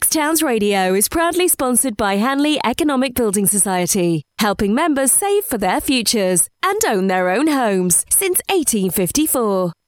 East Towns Radio is proudly sponsored by Hanley Economic Building Society, helping members save for their futures and own their own homes since 1854.